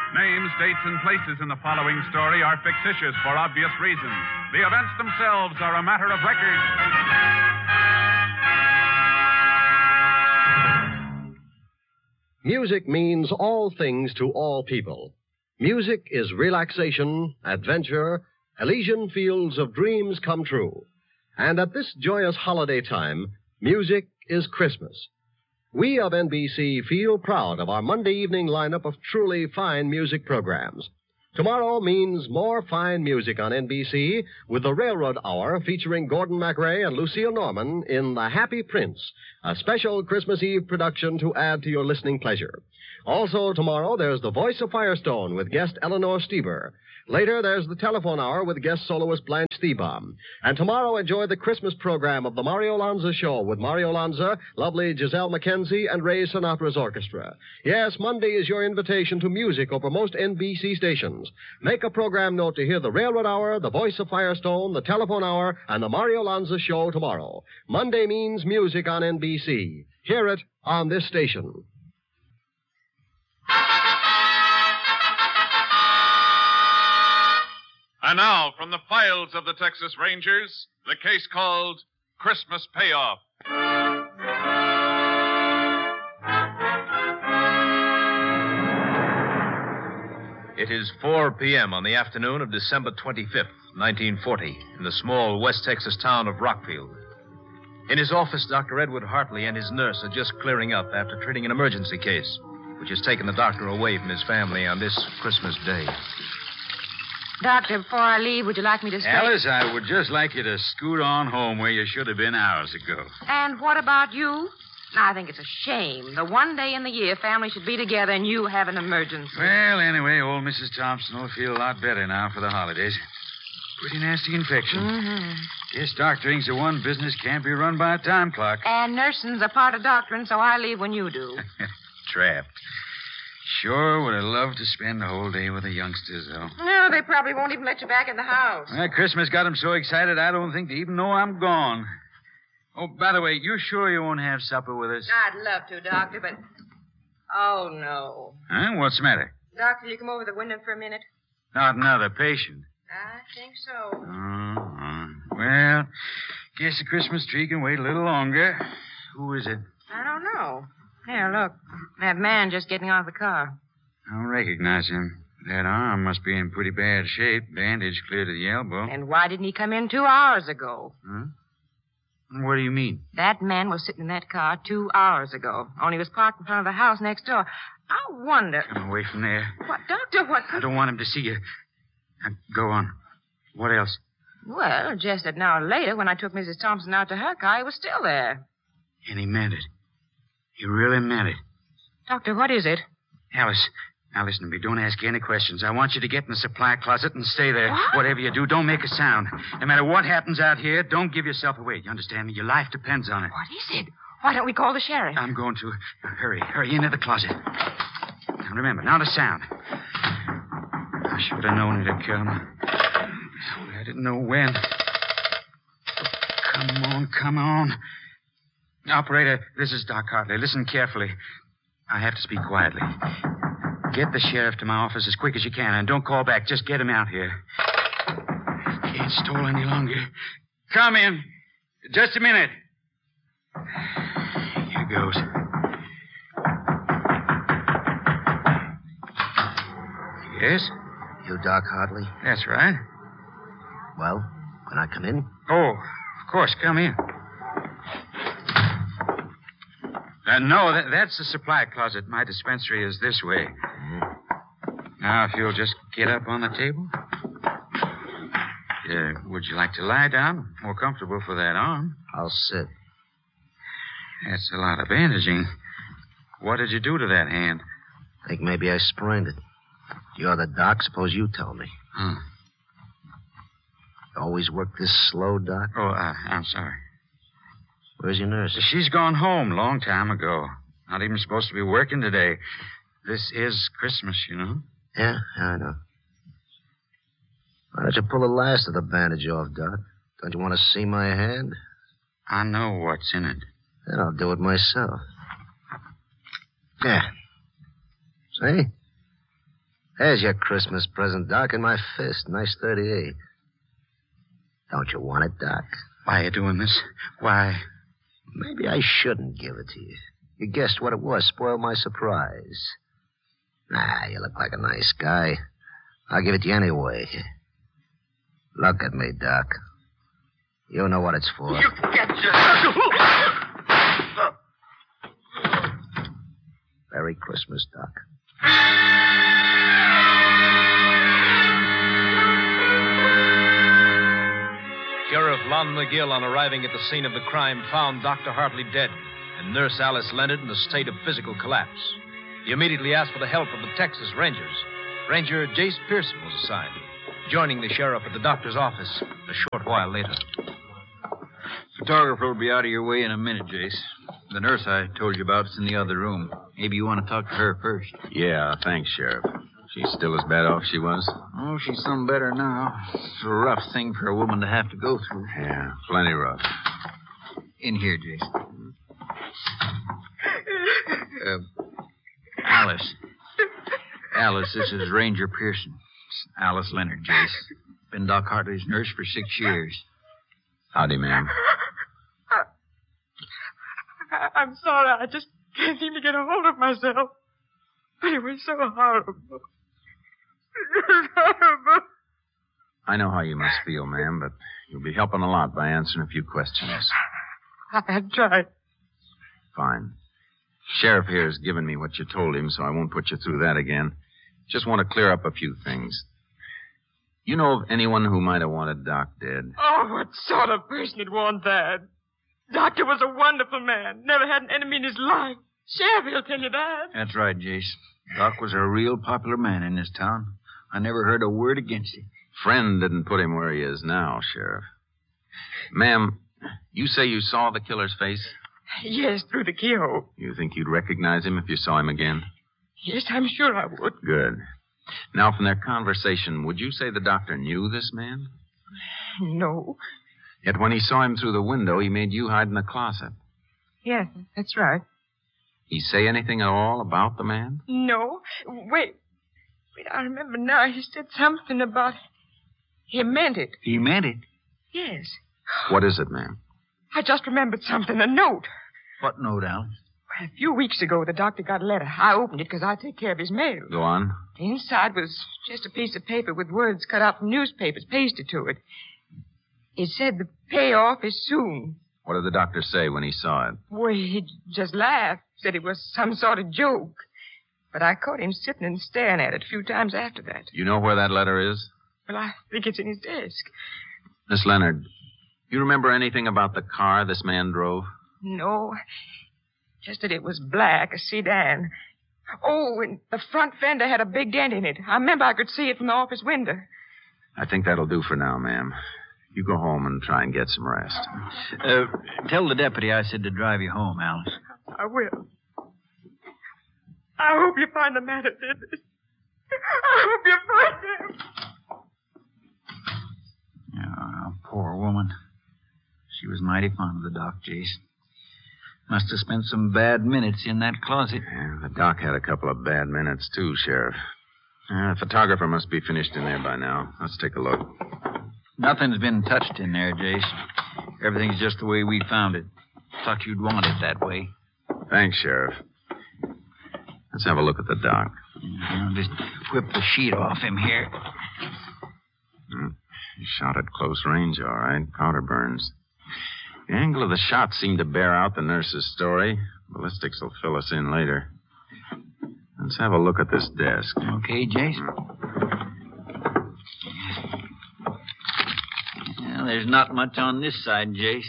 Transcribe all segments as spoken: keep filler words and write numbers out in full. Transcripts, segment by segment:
Names, dates, and places in the following story are fictitious for obvious reasons. The events themselves are a matter of record. Music means all things to all people. Music is relaxation, adventure, Elysian fields of dreams come true. And at this joyous holiday time, music is Christmas. We of N B C feel proud of our Monday evening lineup of truly fine music programs. Tomorrow means more fine music on N B C with the Railroad Hour featuring Gordon MacRae and Lucille Norman in The Happy Prince, a special Christmas Eve production to add to your listening pleasure. Also tomorrow, there's The Voice of Firestone with guest Eleanor Steber. Later, there's the Telephone Hour with guest soloist Blanche Thiebaum. And tomorrow, enjoy the Christmas program of the Mario Lanza Show with Mario Lanza, lovely Giselle McKenzie, and Ray Sinatra's orchestra. Yes, Monday is your invitation to music over most N B C stations. Make a program note to hear the Railroad Hour, the Voice of Firestone, the Telephone Hour, and the Mario Lanza Show tomorrow. Monday means music on N B C. Hear it on this station. And now, from the files of the Texas Rangers, the case called Christmas Payoff. It is four p.m. on the afternoon of December twenty-fifth, nineteen forty, in the small West Texas town of Rockfield. In his office, Doctor Edward Hartley and his nurse are just clearing up after treating an emergency case, which has taken the doctor away from his family on this Christmas Day. Doctor, before I leave, would you like me to stay? Alice, I would just like you to scoot on home where you should have been hours ago. And what about you? I think it's a shame. The one day in the year family should be together and you have an emergency. Well, anyway, old Missus Thompson will feel a lot better now for the holidays. Pretty nasty infection. Mm-hmm. Yes, doctoring's the one business can't be run by a time clock. And nursing's a part of doctoring, so I leave when you do. Trapped. Sure would have loved to spend the whole day with the youngsters, though. No, they probably won't even let you back in the house. Well, Christmas got them so excited I don't think they even know I'm gone. Oh, by the way, you sure you won't have supper with us? I'd love to, Doctor, but... Oh, no. Huh? What's the matter? Doctor, you come over the window for a minute? Not another patient. I think so. Uh-huh. Well, guess the Christmas tree can wait a little longer. Who is it? I don't know. Here, look. That man just getting out of the car. I don't recognize him. That arm must be in pretty bad shape. Bandage clear to the elbow. And why didn't he come in two hours ago? Huh? What do you mean? That man was sitting in that car two hours ago. Only was parked in front of the house next door. I wonder... Come away from there. What, Doctor, what... I don't want him to see you. Now, go on. What else? Well, just an hour later, when I took Missus Thompson out to her car, he was still there. And he meant it. He really meant it. Doctor, what is it? Alice, now listen to me. Don't ask any questions. I want you to get in the supply closet and stay there. What? Whatever you do, don't make a sound. No matter what happens out here, don't give yourself away. You understand me? Your life depends on it. What is it? Why don't we call the sheriff? I'm going to. Hurry, hurry into the closet. Now remember, not a sound. I should have known it'd come. I didn't know when. Come on, come on. Operator, this is Doc Hartley. Listen carefully. I have to speak quietly. Get the sheriff to my office as quick as you can, and don't call back. Just get him out here. Can't stall any longer. Come in. Just a minute. Here goes. Yes? You Doc Hartley? That's right. Well, can I come in? Oh, of course. Come in. Uh, no, that, that's the supply closet. My dispensary is this way. Mm-hmm. Now, if you'll just get up on the table. Uh, would you like to lie down? More comfortable for that arm. I'll sit. That's a lot of bandaging. What did you do to that hand? Think maybe I sprained it. You're the doc. Suppose you tell me. Hmm. Always work this slow, Doc? Oh, uh, I'm sorry. Where's your nurse? She's gone home long time ago. Not even supposed to be working today. This is Christmas, you know. Yeah, yeah, I know. Why don't you pull the last of the bandage off, Doc? Don't you want to see my hand? I know what's in it. Then I'll do it myself. Yeah. See? There's your Christmas present, Doc, in my fist. Nice thirty-eight. Don't you want it, Doc? Why are you doing this? Why? Maybe I shouldn't give it to you. You guessed what it was. Spoiled my surprise. Nah, you look like a nice guy. I'll give it to you anyway. Look at me, Doc. You know what it's for. You get your... Merry Christmas, Doc. Sheriff Lon McGill, on arriving at the scene of the crime, found Doctor Hartley dead and Nurse Alice Leonard in a state of physical collapse. He immediately asked for the help of the Texas Rangers. Ranger Jace Pearson was assigned, joining the sheriff at the doctor's office a short while later. Photographer will be out of your way in a minute, Jace. The nurse I told you about is in the other room. Maybe you want to talk to her first. Yeah, thanks, Sheriff. She's still as bad off as she was? Oh, she's some better now. It's a rough thing for a woman to have to go through. Yeah, plenty rough. In here, Jace. Uh, Alice. Alice, this is Ranger Pearson. It's Alice Leonard, Jace. Been Doc Hartley's nurse for six years. Howdy, ma'am. I, I'm sorry. I just can't seem to get a hold of myself. But it was so horrible. It was horrible. I know how you must feel, ma'am, but you'll be helping a lot by answering a few questions. I tried. Fine. Sheriff here has given me what you told him, so I won't put you through that again. Just want to clear up a few things. You know of anyone who might have wanted Doc dead? Oh, what sort of person would want that? Doctor was a wonderful man. Never had an enemy in his life. Sheriff, he'll tell you that. That's right, Jace. Doc was a real popular man in this town. I never heard a word against him. Friend didn't put him where he is now, Sheriff. Ma'am, you say you saw the killer's face? Yes, through the keyhole. You think you'd recognize him if you saw him again? Yes, I'm sure I would. Good. Now, from their conversation, would you say the doctor knew this man? No. Yet when he saw him through the window, he made you hide in the closet. Yes, that's right. He say anything at all about the man? No. Wait. Wait, I remember now. He said something about... He meant it. He meant it? Yes. What is it, ma'am? I just remembered something. A note. What note, Alice? Well, a few weeks ago, the doctor got a letter. I opened it because I take care of his mail. Go on. The inside was just a piece of paper with words cut out from newspapers pasted to it. It said the payoff is soon. What did the doctor say when he saw it? Well, he just laughed, said it was some sort of joke. But I caught him sitting and staring at it a few times after that. You know where that letter is? Well, I think it's in his desk. Miss Leonard, you remember anything about the car this man drove? No, just that it was black, a sedan. Oh, and the front fender had a big dent in it. I remember I could see it from the office window. I think that'll do for now, ma'am. You go home and try and get some rest. Uh, tell the deputy I said to drive you home, Alice. I will. I hope you find the man who did this. I hope you find him. Oh, poor woman. She was mighty fond of the doc, Jace. Must have spent some bad minutes in that closet. Yeah, the doc had a couple of bad minutes, too, Sheriff. Uh, the photographer must be finished in there by now. Let's take a look. Nothing's been touched in there, Jace. Everything's just the way we found it. Thought you'd want it that way. Thanks, Sheriff. Let's have a look at the doc. I'll just whip the sheet off him here. Hmm. He shot at close range, all right. Powder burns. The angle of the shot seemed to bear out the nurse's story. Ballistics will fill us in later. Let's have a look at this desk. Okay, Jace? Well, there's not much on this side, Jace.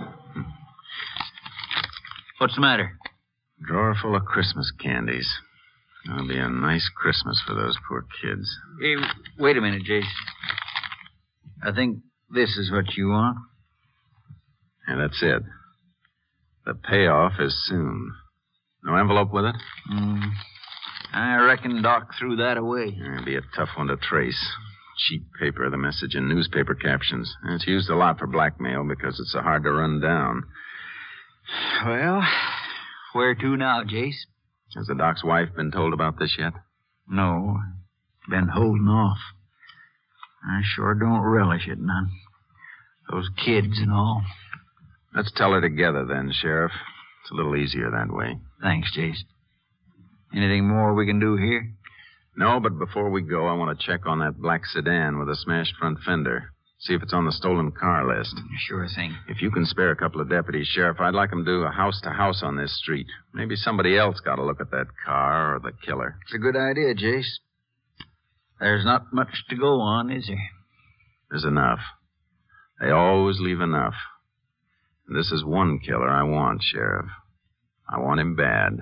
What's the matter? Drawer full of Christmas candies. That'll be a nice Christmas for those poor kids. Hey, wait a minute, Jace. I think this is what you want. Yeah, that's it. The payoff is soon. No envelope with it? Mm, I reckon Doc threw that away. It'd be a tough one to trace. Cheap paper, the message in newspaper captions. And it's used a lot for blackmail because it's so hard to run down. Well, where to now, Jace? Has the doc's wife been told about this yet? No. been holding off. I sure don't relish it none. Those kids and all. Let's tell her together then, Sheriff. It's a little easier that way. Thanks, Jace. Anything more we can do here? No, but before we go, I want to check on that black sedan with a smashed front fender. See if it's on the stolen car list. Sure thing. If you can spare a couple of deputies, Sheriff, I'd like them to do a house-to-house on this street. Maybe somebody else got a look at that car or the killer. It's a good idea, Jace. There's not much to go on, is there? There's enough. They always leave enough. And this is one killer I want, Sheriff. I want him bad.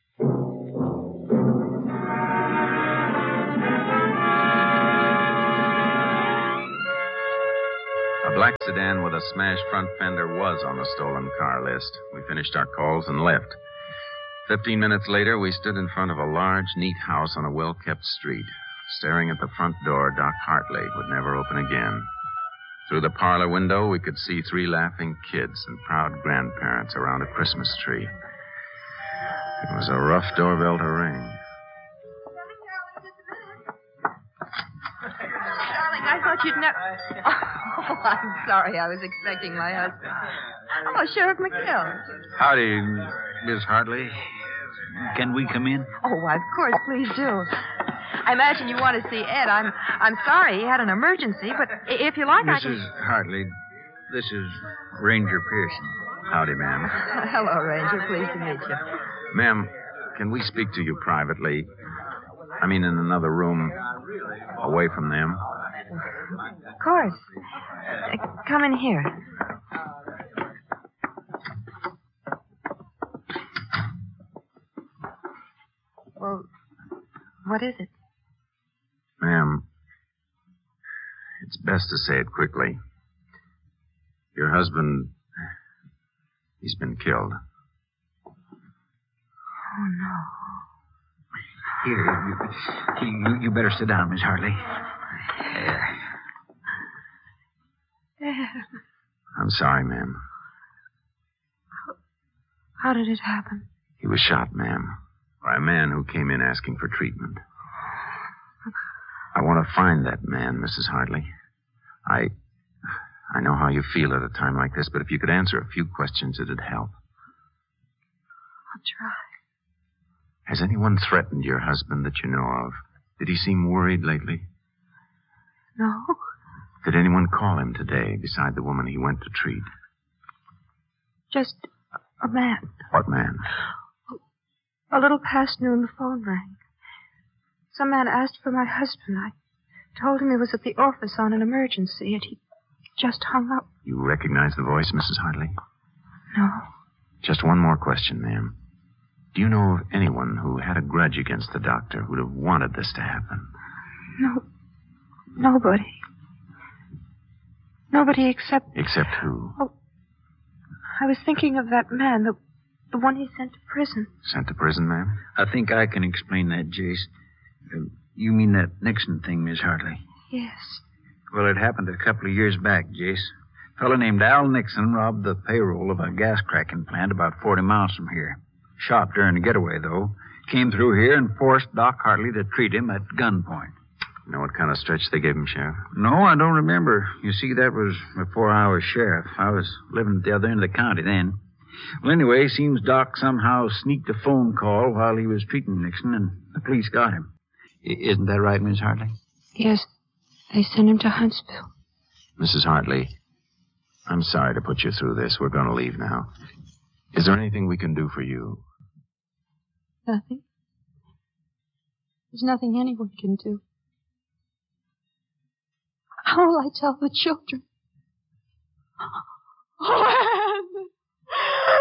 A black sedan with a smashed front fender was on the stolen car list. We finished our calls and left. Fifteen minutes later, we stood in front of a large, neat house on a well-kept street. Staring at the front door, Doc Hartley would never open again. Through the parlor window, we could see three laughing kids and proud grandparents around a Christmas tree. It was a rough doorbell to ring. Darling, I thought you'd never... Oh, I'm sorry. I was expecting my husband. Oh, Sheriff McGill. Howdy, Miss Hartley. Can we come in? Oh, why, of course. Please do. I imagine you want to see Ed. I'm I'm sorry he had an emergency, but if you like, Missus I can... Hartley, this is Ranger Pearson. Howdy, ma'am. Hello, Ranger. Pleased to meet you. Ma'am, can we speak to you privately? I mean, in another room, away from them. Of course. Uh, come in here. Well, what is it? Ma'am, it's best to say it quickly. Your husband, he's been killed. Oh, no. Here, you, you, you better sit down, Miss Hartley. I'm sorry, ma'am. How, how did it happen? He was shot, ma'am, by a man who came in asking for treatment. I want to find that man, Missus Hartley. I I know how you feel at a time like this, but if you could answer a few questions, it'd help. I'll try. Has anyone threatened your husband that you know of? Did he seem worried lately? No. Did anyone call him today beside the woman he went to treat? Just a man. What man? A little past noon, the phone rang. Some man asked for my husband. I told him he was at the office on an emergency, and he just hung up. You recognize the voice, Missus Hartley? No. Just one more question, ma'am. Do you know of anyone who had a grudge against the doctor who'd have wanted this to happen? No. Nobody. Nobody except... Except who? Oh, I was thinking of that man, the, the one he sent to prison. Sent to prison, ma'am? I think I can explain that, Jace. Uh, you mean that Nixon thing, Miss Hartley? Yes. Well, it happened a couple of years back, Jace. A fellow named Al Nixon robbed the payroll of a gas cracking plant about forty miles from here. Shot during the getaway, though. Came through here and forced Doc Hartley to treat him at gunpoint. You know what kind of stretch they gave him, Sheriff? No, I don't remember. You see, that was before I was sheriff. I was living at the other end of the county then. Well, anyway, seems Doc somehow sneaked a phone call while he was treating Nixon, and the police got him. I- isn't that right, Miss Hartley? Yes. They sent him to Huntsville. Missus Hartley, I'm sorry to put you through this. We're going to leave now. Is there anything we can do for you? Nothing. There's nothing anyone can do. How will I tell the children? Oh, Anne!